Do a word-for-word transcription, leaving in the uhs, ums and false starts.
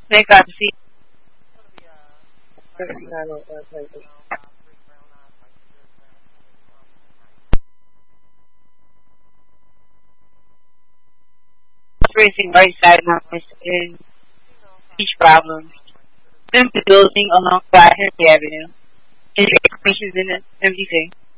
Thank God to see. Racing right side of this is beach problems. Them building alongside Henry Avenue. Any explanations in it? M D C.